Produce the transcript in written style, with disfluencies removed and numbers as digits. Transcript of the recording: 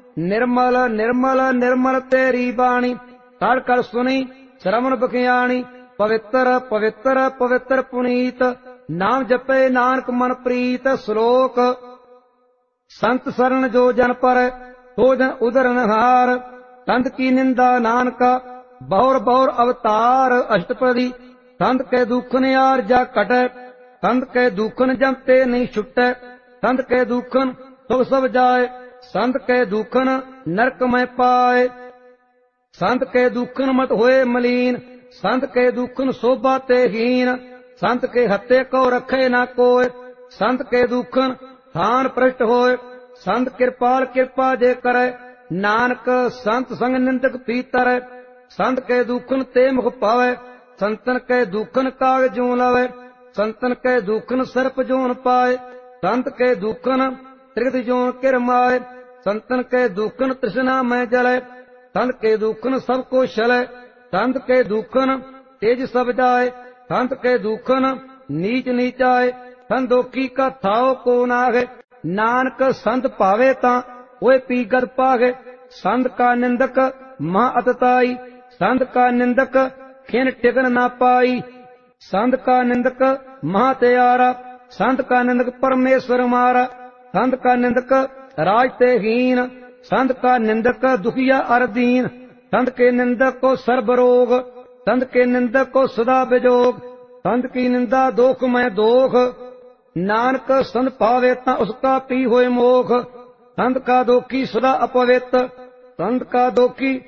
निर्मल निर्मल निर्मल तेरी बाणी। कर कर सुनी श्रवण बखियाणी। पवित्र पवित्र पवित्र पुनीत नाम जपे नानक मन प्रीत। श्लोक संत शरण जो जन पर तो जन उदरन हार। संत की निंदा नानका बहुर बहुर अवतार। अष्टपदी संत के दुखन यार जा कटै। संत के दुखन जमते नहीं छुटै। संत के दुखन सुख सब जाए। संत के दुखन नरक में पाए। संत के दुखन मत होए मलीन। संत के दुखन शोभा ते हीन। संत के हत्ते को रखे ना कोय। संत के दुखन थान प्रष्ट होए। संत कृपाल कृपा जे करे। नानक संत संग निंदक पीतर। संत के दुखन ते मुख पावे। संतन के दुखन काग जूं लवे। संतन के दुखन सर्प जून पाए। संत के दुखन त्रिगत जून किरमाए। संतन के दुखन तृष्णा में जले। संत के दुखन सबको छले। संत के दुखन तेज सब जाए। संत के दुखन नीच नीचाए। संदोखी का थाओ को नागे। नानक संत पावे ता ओए पीगत पागे। संत का निंदक महा अतताई। संत का निंदक खिन टिकन ना पाई। संत का निंदक महा त्यारा। संत का निंदक परमेश्वर मारा। संत का निंदक राज ते हीन। संत का निंदक दुखिया अर दीन। संत के निंदक को सर्ब रोग। संत के निंदक को सदा विजोग। संत की निंदा दोख में दोख। नानक संत पावे ता उसका पी होए मोख। संत का दोखी सदा अपवित्र। संत का दोखी